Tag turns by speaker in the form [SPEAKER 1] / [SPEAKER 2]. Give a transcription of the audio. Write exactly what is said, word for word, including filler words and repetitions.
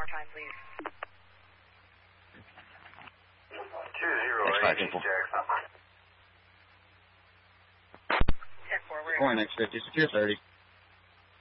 [SPEAKER 1] time, please.
[SPEAKER 2] two zero eight, Jackson.
[SPEAKER 1] ten four, where?
[SPEAKER 3] Four next fifty, secure thirty.